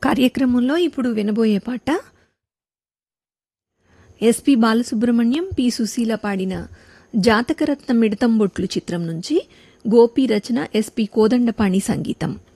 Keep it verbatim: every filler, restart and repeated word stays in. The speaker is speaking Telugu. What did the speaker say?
కార్యక్రమంలో ఇప్పుడు వినబోయే పాట ఎస్పి బాలసుబ్రహ్మణ్యం, పి సుశీల పాడిన జాతకరత్న మిడతంబొట్లు చిత్రం నుంచి. గోపి రచన, ఎస్పి కోదండపాణి సంగీతం.